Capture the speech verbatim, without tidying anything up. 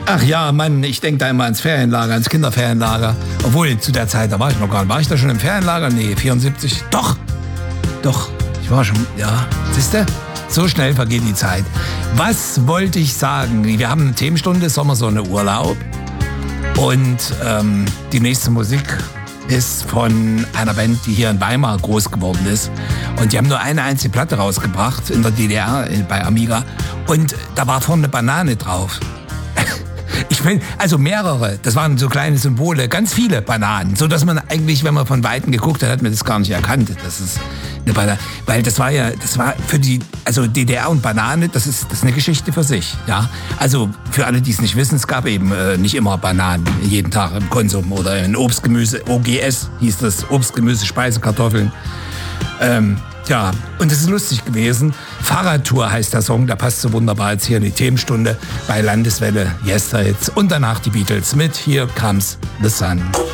Ach ja, Mann, ich denke da immer ans Ferienlager, ans Kinderferienlager. Obwohl, zu der Zeit, da war ich noch gar nicht. War ich da schon im Ferienlager? Nee, vierundsiebzig. Doch, doch, ich war schon, ja, siehste? So schnell vergeht die Zeit. Was wollte ich sagen? Wir haben eine Themenstunde, Sommersonne, Urlaub. Und ähm, die nächste Musik ist von einer Band, die hier in Weimar groß geworden ist. Und die haben nur eine einzige Platte rausgebracht in der D D R, bei Amiga. Und da war vorne eine Banane drauf. Ich bin, also mehrere, das waren so kleine Symbole, ganz viele Bananen, so dass man eigentlich, wenn man von Weitem geguckt hat, hat man das gar nicht erkannt. Das ist eine Banane, weil das war ja, das war für die, also D D R und Banane, das ist, das ist eine Geschichte für sich, ja. Also für alle, die es nicht wissen, es gab eben äh, nicht immer Bananen jeden Tag im Konsum oder in Obst, Gemüse, O G S hieß das, Obst, Gemüse, Speise, Kartoffeln. Ähm, Ja, und es ist lustig gewesen. Fahrradtour heißt der Song, der passt so wunderbar jetzt hier in die Themenstunde bei Landeswelle Yesterhits. Und danach die Beatles mit Here Comes the Sun.